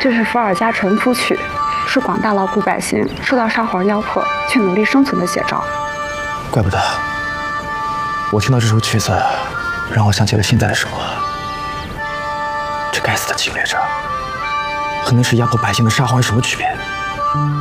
这是伏尔加臣夫曲，是广大劳苦百姓受到沙皇压迫却努力生存的写照。 怪不得，我听到这首曲子，让我想起了现在的生活。这该死的侵略者，和那时压迫百姓的沙皇有什么区别？